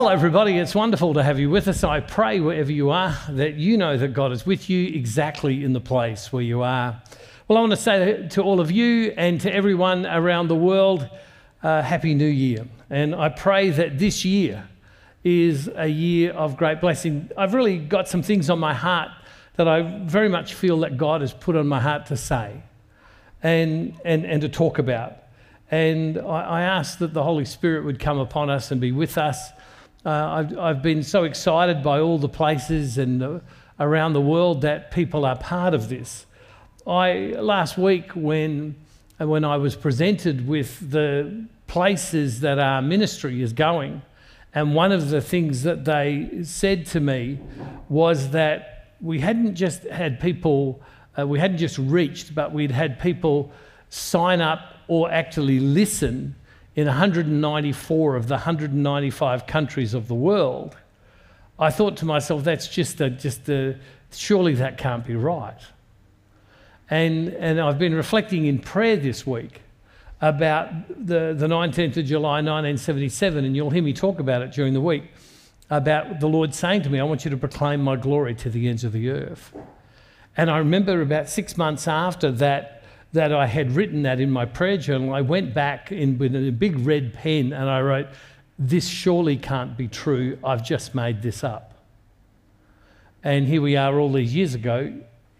Hello everybody, it's wonderful to have you with us. I pray wherever you are that you know that God is with you exactly in the place where you are. Well, I want to say to all of you and to everyone around the world, Happy New Year. And I pray that this year is a year of great blessing. I've really got some things on my heart that I very much feel that God has put on my heart to say and to talk about. And I ask that the Holy Spirit would come upon us and be with us. I've been so excited by all the places and around the world that people are part of this. Last week when I was presented with the places that our ministry is going, and one of the things that they said to me was that we hadn't just had people, we hadn't just reached, but we'd had people sign up or actually listen in 194 of the 195 countries of the world. I thought to myself, that's surely that can't be right. And I've been reflecting in prayer this week about the 19th of July 1977, and you'll hear me talk about it during the week, about the Lord saying to me, I want you to proclaim my glory to the ends of the earth. And I remember about 6 months after that I had written that in my prayer journal, I went back with a big red pen and I wrote, this surely can't be true, I've just made this up. And here we are all these years ago,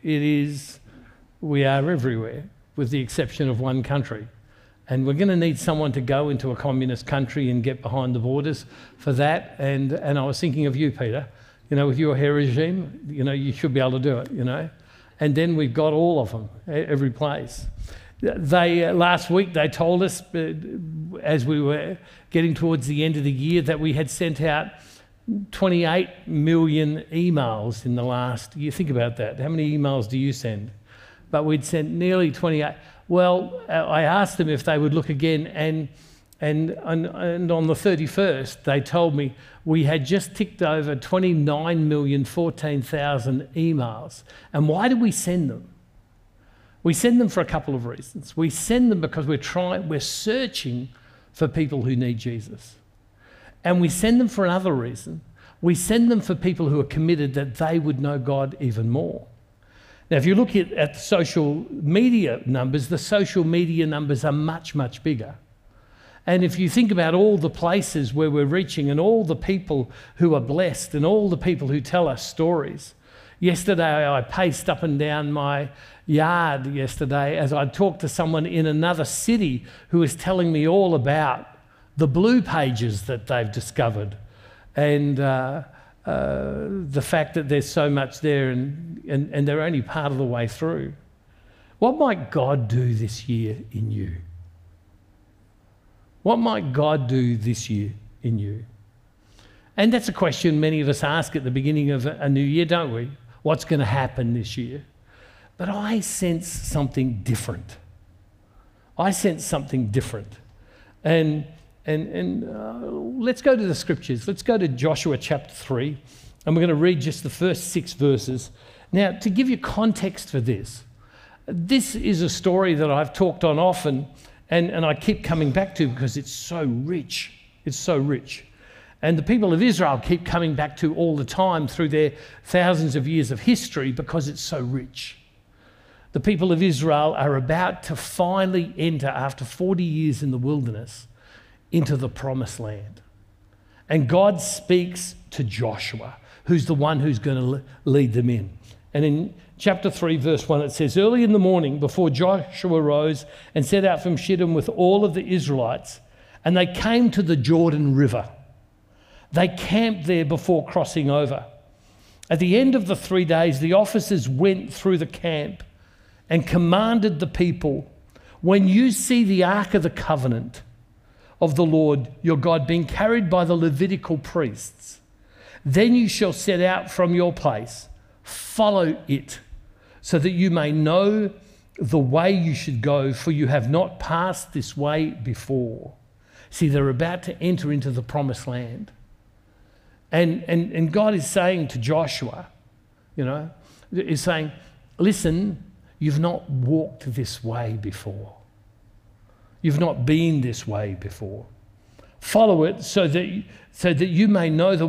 we are everywhere, with the exception of one country. And we're going to need someone to go into a communist country and get behind the borders for that. And I was thinking of you, Peter, with your hair regime, you should be able to do it, And then we've got all of them, every place. Last week they told us, as we were getting towards the end of the year, that we had sent out 28 million emails in the last year. Think about that. How many emails do you send? But we'd sent nearly 28. Well, I asked them if they would look again, and on the 31st, they told me we had just ticked over 29,014,000 emails. And why do we send them? We send them for a couple of reasons. We send them because we're searching for people who need Jesus. And we send them for another reason. We send them for people who are committed that they would know God even more. Now, if you look at the social media numbers, the social media numbers are much, much bigger. And if you think about all the places where we're reaching and all the people who are blessed and all the people who tell us stories. Yesterday, I paced up and down my yard as I talked to someone in another city who was telling me all about the blue pages that they've discovered and the fact that there's so much there and they're only part of the way through. What might God do this year in you? What might God do this year in you? And that's a question many of us ask at the beginning of a new year, don't we? What's going to happen this year? But I sense something different. And let's go to the scriptures. Let's go to Joshua chapter 3, and we're going to read just the first 6 verses. Now, to give you context for this is a story that I've talked on often, and I keep coming back to because it's so rich. It's so rich. And the people of Israel keep coming back to all the time through their thousands of years of history because it's so rich. The people of Israel are about to finally enter, after 40 years in the wilderness, into the promised land. And God speaks to Joshua, who's the one who's going to lead them in. And in chapter 3, verse 1, it says, early in the morning, before Joshua rose and set out from Shittim with all of the Israelites, and they came to the Jordan River. They camped there before crossing over. At the end of the 3 days, the officers went through the camp and commanded the people, when you see the Ark of the Covenant of the Lord your God being carried by the Levitical priests, then you shall set out from your place, follow it, so that you may know the way you should go, for you have not passed this way before. See, they're about to enter into the promised land. And God is saying to Joshua, is saying, listen, you've not walked this way before. You've not been this way before. Follow it so that you may know the